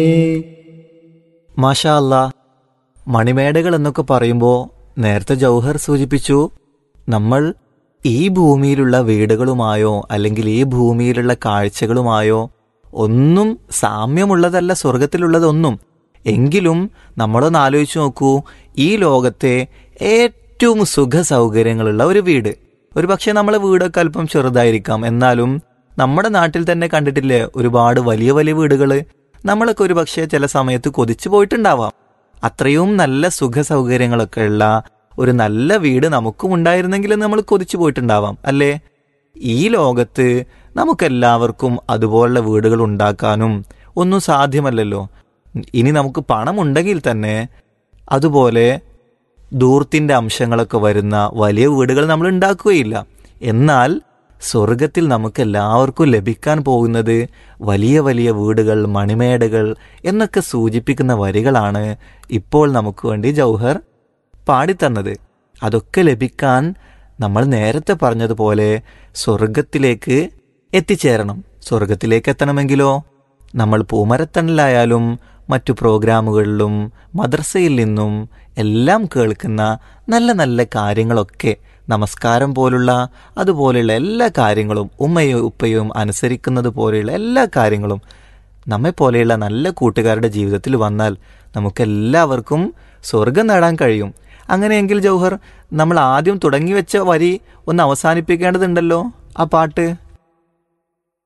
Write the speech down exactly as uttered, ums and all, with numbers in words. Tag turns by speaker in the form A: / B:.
A: മാഷാ അല്ലാ, മണിമേടകൾ എന്നൊക്കെ പറയുമ്പോൾ നേരത്തെ ജൗഹർ സൂചിപ്പിച്ചു, നമ്മൾ ഈ ഭൂമിയിലുള്ള വീടുകളുമായോ അല്ലെങ്കിൽ ഈ ഭൂമിയിലുള്ള കാഴ്ചകളുമായോ ഒന്നും സാമ്യമുള്ളതല്ല സ്വർഗത്തിലുള്ളതൊന്നും. എങ്കിലും നമ്മളൊന്ന് ആലോചിച്ച് നോക്കൂ, ഈ ലോകത്തെ ഏറ്റവും സുഖ സൗകര്യങ്ങളുള്ള ഒരു വീട്. ഒരു പക്ഷേ നമ്മളെ വീടൊക്കെ അല്പം ചെറുതായിരിക്കാം, എന്നാലും നമ്മുടെ നാട്ടിൽ തന്നെ കണ്ടിട്ടില്ലേ ഒരുപാട് വലിയ വലിയ വീടുകൾ. നമ്മളൊക്കെ ഒരു പക്ഷേ ചില സമയത്ത് കൊതിച്ചു പോയിട്ടുണ്ടാവാം. അത്രയും നല്ല സുഖ സൗകര്യങ്ങളൊക്കെ ഉള്ള ഒരു നല്ല വീട് നമുക്കും ഉണ്ടായിരുന്നെങ്കിൽ നമ്മൾ കൊതിച്ചു പോയിട്ടുണ്ടാവാം, അല്ലേ? ഈ ലോകത്ത് നമുക്കെല്ലാവർക്കും അതുപോലുള്ള വീടുകൾ ഉണ്ടാക്കാനും ഒന്നും സാധ്യമല്ലല്ലോ. ഇനി നമുക്ക് പണമുണ്ടെങ്കിൽ തന്നെ അതുപോലെ ധൂർത്തിൻ്റെ അംശങ്ങളൊക്കെ വരുന്ന വലിയ വീടുകൾ നമ്മൾ ഉണ്ടാക്കുകയില്ല. എന്നാൽ സ്വർഗത്തിൽ നമുക്കെല്ലാവർക്കും ലഭിക്കാൻ പോകുന്നത് വലിയ വലിയ വീടുകൾ, മണിമേടകൾ എന്നൊക്കെ സൂചിപ്പിക്കുന്ന വരികളാണ് ഇപ്പോൾ നമുക്ക് വേണ്ടി ജൗഹർ പാടിത്തന്നത്. അതൊക്കെ ലഭിക്കാൻ നമ്മൾ നേരത്തെ പറഞ്ഞതുപോലെ സ്വർഗത്തിലേക്ക് എത്തിച്ചേരണം. സ്വർഗത്തിലേക്ക് എത്തണമെങ്കിലോ നമ്മൾ പൂമരത്തണലായാലും മറ്റു പ്രോഗ്രാമുകളിലും മദ്രസയിൽ നിന്നും എല്ലാം കേൾക്കുന്ന നല്ല നല്ല കാര്യങ്ങളൊക്കെ, നമസ്കാരം പോലുള്ള അതുപോലെയുള്ള എല്ലാ കാര്യങ്ങളും, ഉമ്മയും ഉപ്പയും അനുസരിക്കുന്നത് പോലെയുള്ള എല്ലാ കാര്യങ്ങളും നമ്മെപ്പോലെയുള്ള നല്ല കൂട്ടുകാരുടെ ജീവിതത്തിൽ വന്നാൽ നമുക്കെല്ലാവർക്കും സ്വർഗം നേടാൻ കഴിയും. അങ്ങനെയെങ്കിൽ ജൗഹർ, നമ്മൾ ആദ്യം തുടങ്ങി വെച്ച വരി ഒന്ന് അവസാനിപ്പിക്കേണ്ടതുണ്ടല്ലോ, ആ പാട്ട്.